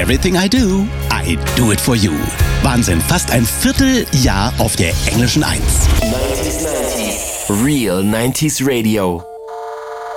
Everything I do it for you. Wahnsinn, fast ein Vierteljahr auf der englischen 1. 90s. Real 90s Radio.